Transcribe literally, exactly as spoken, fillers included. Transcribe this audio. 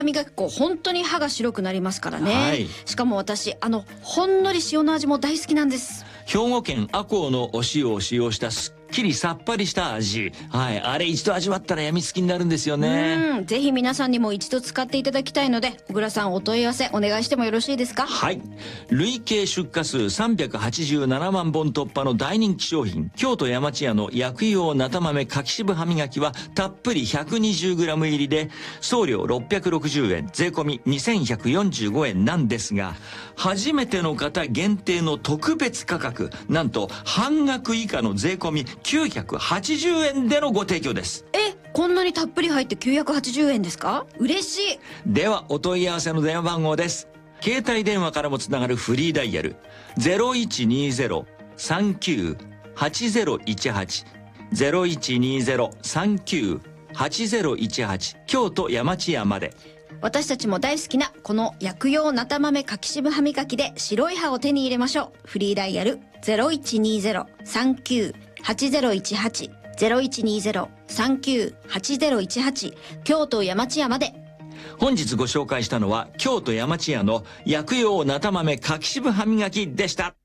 歯磨き粉本当に歯が白くなりますからね、 はい、 しかも私あのほんのり塩の味も大好きなんです。 兵庫県赤穂のお塩を使用したすっきりさっぱりした味、はい、あれ一度味わったらやみつきになるんですよね。 うん、ぜひ皆さんにも一度使っていただきたいので、小倉さんお問い合わせお願いしてもよろしいですか？ はい、累計出荷数さんびゃくはちじゅうななまんぼん突破の大人気商品、京都山千屋の薬用なた豆柿渋歯磨きはたっぷり ひゃくにじゅうグラム 入りで送料ろっぴゃくろくじゅうえん、税込みにせんひゃくよんじゅうごえんなんですが、初めての方限定の特別価格、なんと半額以下の税込みきゅうひゃくはちじゅうえんでのご提供です。 え、こんなにたっぷり入ってきゅうひゃくはちじゅうえんですか？嬉しい。 ではお問い合わせの電話番号です。携帯電話からもつながるフリーダイヤル ゼロいちにゼロ さんきゅう はちゼロいちはち ゼロいちにゼロ さんきゅう はちゼロいちはち 京都山千屋まで。 私たちも大好きなこの薬用なた豆柿渋歯磨きで白い歯を手に入れましょう。フリーダイヤル ゼロいちにゼロ さんきゅう はちゼロいちはち ゼロいちにゼロ さんきゅう はちゼロいちはち 京都山千屋まで。 本日ご紹介したのは京都山千屋の薬用なた豆柿渋歯磨きでした。